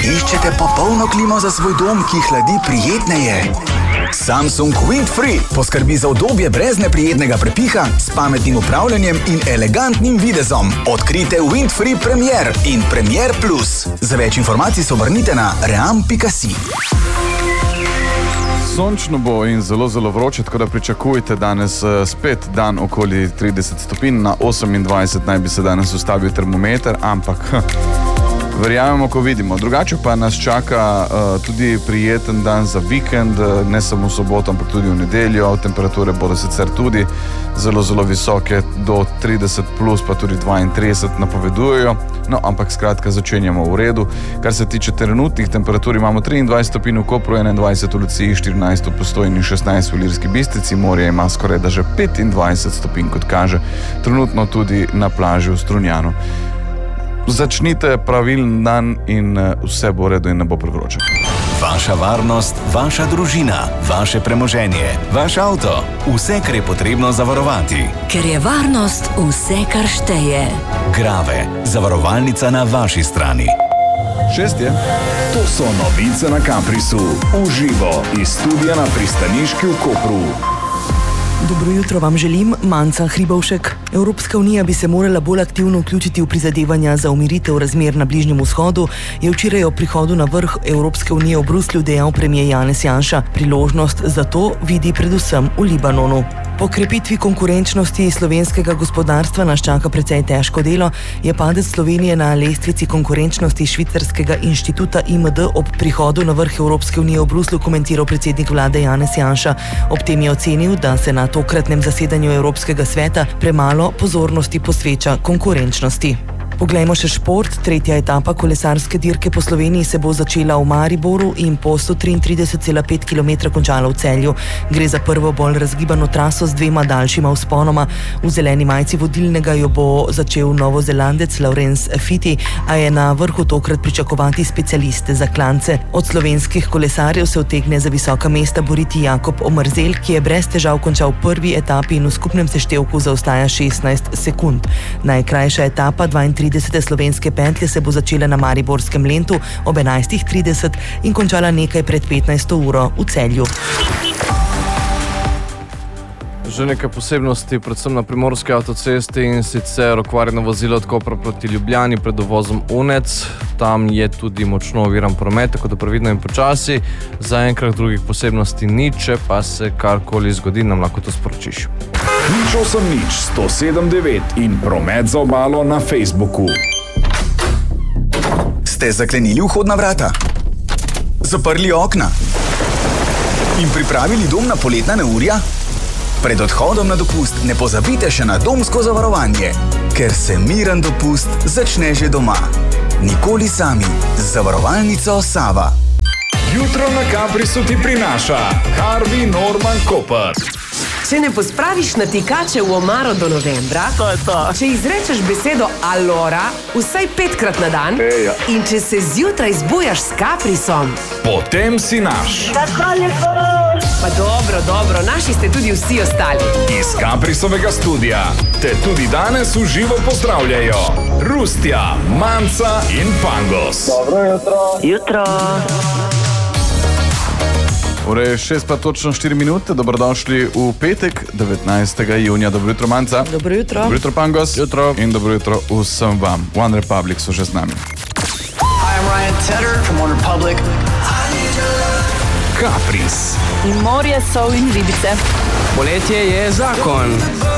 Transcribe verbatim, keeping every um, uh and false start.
Iščete popolno klimo za svoj dom, ki hladi prijetneje? Samsung Windfree poskrbi za udobje brez neprijetnega prepiha, s pametnim upravljanjem in elegantnim videzom. Odkrite Windfree Premier in Premier Plus. Za več informacij se obrnite na ream pika si. Sončno bo in zelo, zelo vroče, tako da pričakujte danes spet dan okoli trideset stopinj, na osemindvajset naj bi se danes ustavil termometer, ampak hm, verjamemo, ko vidimo. Drugače pa nas čaka uh, tudi prijeten dan za vikend, ne samo v soboto, ampak tudi v nedeljo. Temperature bodo sicer tudi zelo, zelo visoke, do trideset plus, pa tudi dvaintrideset napovedujejo. No, ampak skratka začenjamo v redu. Kar se tiče trenutnih temperatur, imamo triindvajset stopinj v Kopru, enaindvajset v Luciji, štirinajst v Postojni, šestnajst v Ilirski Bistrici, morje ima skoraj da že petindvajset stopinj, kot kaže, trenutno tudi na plaži v Strunjanu. Začnite pravilen dan in vse bo v redu in ne bo prevroče. Vaša varnost, vaša družina, vaše premoženje, vaš avto, vse, kar je potrebno zavarovati. Ker je varnost vse, kar šteje. Grave, zavarovalnica na vaši strani. Šest je. To so novice na Caprisu, v živo iz studia na Pristaniški v Kopru. Dobro jutro vam želim, Manca Hribovšek. Evropska unija bi se morala bolj aktivno vključiti v prizadevanja za umiritev razmer na Bližnjem vzhodu, je včeraj o prihodu na vrh Evropske unije v Bruslju dejal premier Janez Janša. Priložnost za to vidi predvsem v Libanonu. Po krepitvi konkurenčnosti slovenskega gospodarstva nas čaka precej težko delo, je padec Slovenije na lestvici konkurenčnosti švicarskega inštituta I M D ob prihodu na vrh Evropske unije v Bruslju komentiral predsednik vlade Janez Janša. Ob tem je ocenil, da se na tokratnem zasedanju Evropskega sveta premalo pozornosti posveča konkurenčnosti. Poglejmo še šport. Tretja etapa kolesarske dirke po Sloveniji se bo začela v Mariboru in po sto triintrideset celih pet kilometra končala v Celju. Gre za prvo bolj razgibano traso z dvema daljšima vzponoma. V zeleni majici vodilnega jo bo začel Novozelandec Laurens Fiti, a je na vrhu tokrat pričakovati specialiste za klance. Od slovenskih kolesarjev se utegne za visoka mesta boriti Jakob Omerzel, ki je brez težav končal prvi etapi in v skupnem seštevku zaostaja šestnajst sekund. Najkrajša etapa dvaintrideset slovenske pentlje se bo začela na mariborskem Lentu ob enajstih trideset in končala nekaj pred petnajsto uro v Celju. Že nekaj posebnosti, predvsem na primorski avtocesti, in sicer okvarjeno vozilo od Kopra proti Ljubljani pred uvozom Unec. Tam je tudi močno oviran promet, tako da previdno in počasi. Zaenkrat drugih posebnosti ni, če pa se karkoli zgodi, nam lahko to sporočiš. Nič osem nič, sto sedem devet in promet za obalo na Facebooku. Ste zaklenili vhodna vrata? Zaprli okna? In pripravili dom na poletna neurja? Pred odhodom na dopust ne pozabite še na domsko zavarovanje, ker se miren dopust začne že doma. Nikoli sami, z zavarovalnico Sava. Jutro na Caprisu ti prinaša Harvey Norman Koper. Če ne pospraviš natikače v omaro do novembra, to je to. Če izrečeš besedo allora vsaj petkrat na dan Eja. In če se zjutraj zbujaš s Caprisom, potem si naš. Pa dobro, dobro, naši ste tudi vsi ostali. Iz Caprisovega studia te tudi danes v živo pozdravljajo Rustja, Manca in Pangos. Dobro jutro. Jutro. Ure šest pa točno štiri minute, dobrodošli v petek, devetnajstega junija. Dobro jutro, Manca. Dobro jutro. Dobro jutro, Pangos. Jutro. In dobro jutro vsem vam. One Republic so že z nami. Hi, I'm Ryan Tedder from One Republic. Capris. In morje, sol in ribice. Poletje je zakon.